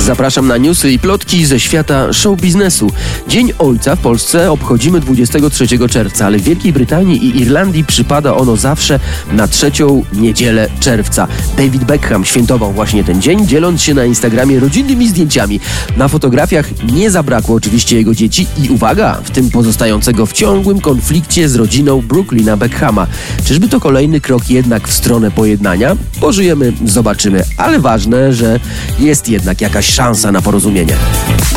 Zapraszam na newsy i plotki ze świata show biznesu. Dzień Ojca w Polsce obchodzimy 23 czerwca, ale w Wielkiej Brytanii i Irlandii przypada ono zawsze na 3. niedzielę czerwca. David Beckham świętował właśnie ten dzień, dzieląc się na Instagramie rodzinnymi zdjęciami. Na fotografiach nie zabrakło oczywiście jego dzieci i uwaga, w tym pozostającego w ciągłym konflikcie z rodziną Brooklyna Beckhama. Czyżby to kolejny krok jednak w stronę pojednania? Pożyjemy, zobaczymy, ale ważne, że jest jednak jakaś szansa na porozumienie.